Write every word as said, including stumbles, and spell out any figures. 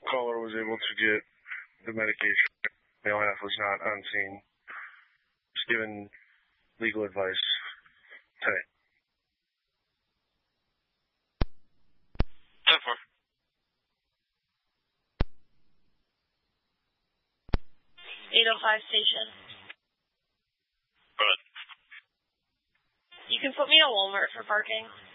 caller was able to get the medication. Male half was not on scene. Just given legal advice today. ten four. eight oh five station. Good. You can put me at Walmart for parking.